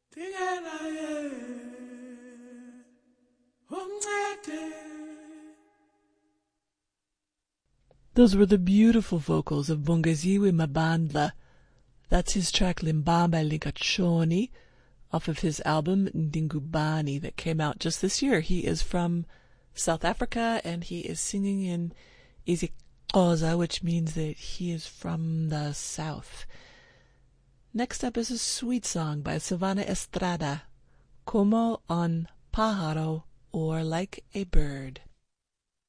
Those were the beautiful vocals of Bongeziwe Mabandla. That's his track Limbamba Linkachoni off of his album Ndingubani that came out just this year. He is from South Africa and he is singing in isiXhosa, which means that he is from the south. Next up is a sweet song by Silvana Estrada, Como un pájaro, or Like a Bird.